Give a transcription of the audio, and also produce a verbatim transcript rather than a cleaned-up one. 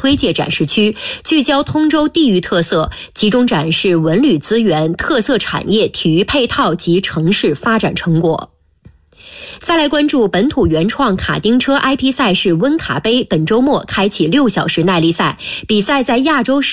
推介展示区，聚焦通州地域特色，集中展示文旅资源、特色产业、体育配套及城市发展成果。再来关注本土原创卡丁车 I P 赛事温卡杯，本周末开启六小时耐力赛，比赛在亚洲